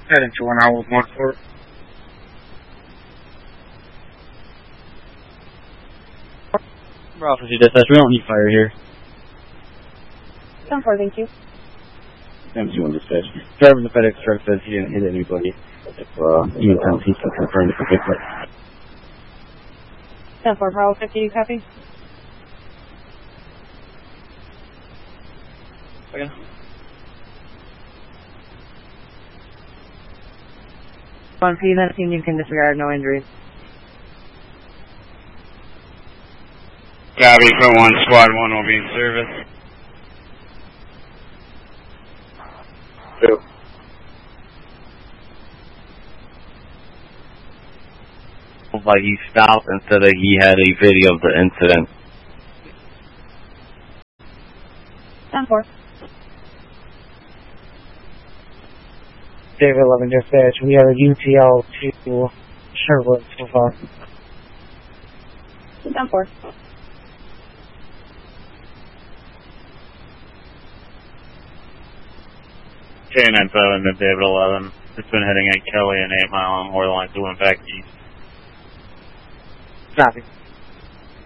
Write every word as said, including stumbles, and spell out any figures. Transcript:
Heading to one hour with one four. Officer dispatch, we don't need fire here. ten four, thank you. M C one dispatch. Driver of the FedEx truck says he didn't hit anybody. If uh, you intend to confirm the commitment. ten four, Bravo fifty, you copy? Okay. one P, then you can disregard, no injuries. Copy, for one, squad one will be in service. Two. Like he stopped instead of he had a video of the incident. ten four. David eleven dispatch, we have a U T L to Sherwood so far. ten four. K nine seven to David eleven. It's been heading at Kelly and eight mile on Orleans, went back east. Copy.